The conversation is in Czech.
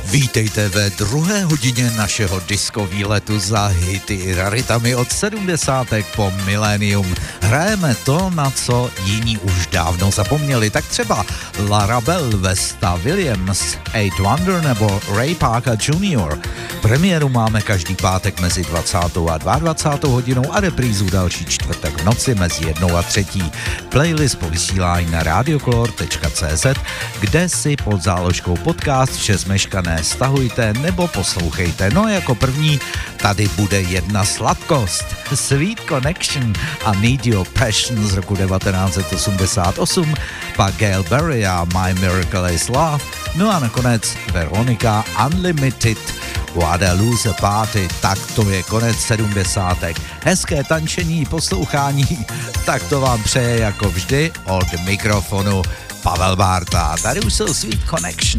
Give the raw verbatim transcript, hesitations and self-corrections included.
Vítejte ve druhé hodině našeho disco výletu za hity i raritami od sedmdesátek po milénium. Hrajeme to, na co jiní už dávno zapomněli, tak třeba Lara Bell, Vesta Williams, Eight Wonder nebo Ray Parker junior Premiéru máme každý pátek mezi dvacátou a dvacátou druhou hodinou a reprízu další čtvrtek v noci mezi jednou a třetí. Playlist po vysílání na radiocolor tečka cé zet, kde si pod záložkou podcast vše zmeškané stahujte nebo poslouchejte. No jako první tady bude jedna sladkost. Sweet Connection a Need Your Passion z roku devatenáct set osmdesát osm, pak Gail Berry a My Miracle is Love, no a nakonec Veronica Unlimited, What a Loser Party. Tak to je konec sedmdesátek. Hezké tančení, poslouchání, tak to vám přeje jako vždy od mikrofonu Pavel Bárta. Tady už jsou Sweet Connection.